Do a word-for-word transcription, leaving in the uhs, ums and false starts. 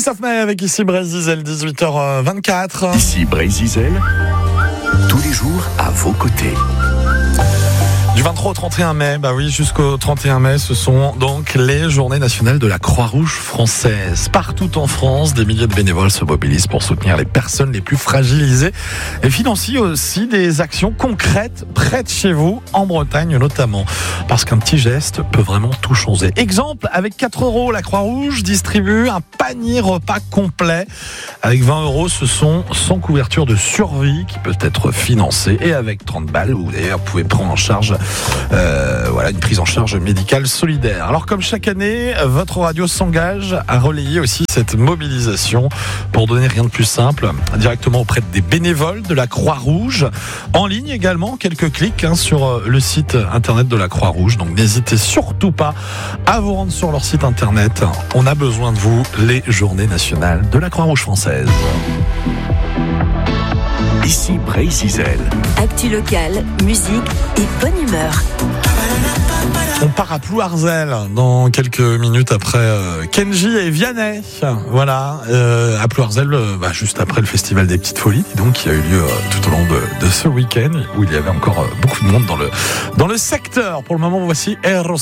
Christophe Maé avec ici Brésil, dix-huit heures vingt-quatre. Ici Brésil, tous les jours à vos côtés. Du vingt-trois au trente et un mai, bah oui, jusqu'au trente et un mai, ce sont donc les journées nationales de la Croix-Rouge française. Partout en France, des milliers de bénévoles se mobilisent pour soutenir les personnes les plus fragilisées et financent aussi des actions concrètes près de chez vous, en Bretagne notamment. Parce qu'un petit geste peut vraiment tout changer. Exemple, avec quatre euros, la Croix-Rouge distribue un panier repas complet. Avec vingt euros, ce sont cent couvertures de survie qui peuvent être financées. Et avec trente balles, vous d'ailleurs pouvez prendre en charge Euh, voilà, une prise en charge médicale solidaire. Alors comme chaque année, votre radio s'engage à relayer aussi cette mobilisation pour donner rien de plus simple directement auprès des bénévoles de la Croix-Rouge. En ligne également, quelques clics hein, sur le site internet de la Croix-Rouge. Donc n'hésitez surtout pas à vous rendre sur leur site internet. On a besoin de vous, les journées nationales de la Croix-Rouge française. Ici Brésil. Actu locale, musique et bonne humeur. On part à Plouarzel dans quelques minutes après euh, Kenji et Vianney. Voilà, euh, à Plouarzel, euh, bah, juste après le Festival des Petites Folies, donc qui a eu lieu euh, tout au long de, de ce week-end, où il y avait encore euh, beaucoup de monde dans le, dans le secteur. Pour le moment, voici Eros